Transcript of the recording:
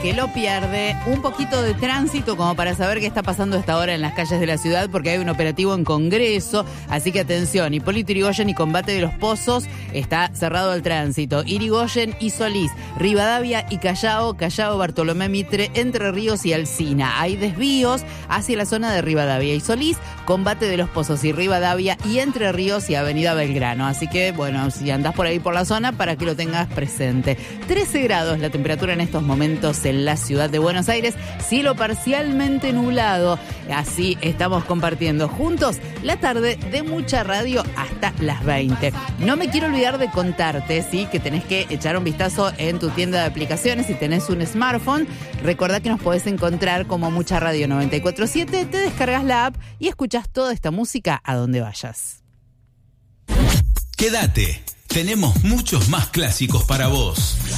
que lo pierde. Un poquito de tránsito como para saber qué está pasando a esta hora en las calles de la ciudad, porque hay un operativo en Congreso, así que atención. Hipólito Yrigoyen y Combate de los Pozos está cerrado el tránsito. Yrigoyen y Solís, Rivadavia y Callao, Bartolomé Mitre, Entre Ríos y Alsina. Hay desvíos hacia la zona de Rivadavia y Solís, Combate de los Pozos y Rivadavia y Entre Ríos y Avenida Belgrano. Así que, bueno, si andás por ahí por la zona, para que lo tengas presente. 13 grados la temperatura en estos momentos en la ciudad de Buenos Aires, cielo parcialmente nublado. Así estamos compartiendo juntos la tarde de mucha radio hasta las 20. No me quiero olvidar de contarte, ¿sí?, que tenés que echar un vistazo en tu tienda de aplicaciones si tenés un smartphone. Recordá que nos podés encontrar como Mucha Radio 94.7, te descargas la app y escuchás toda esta música a donde vayas. Quédate, tenemos muchos más clásicos para vos.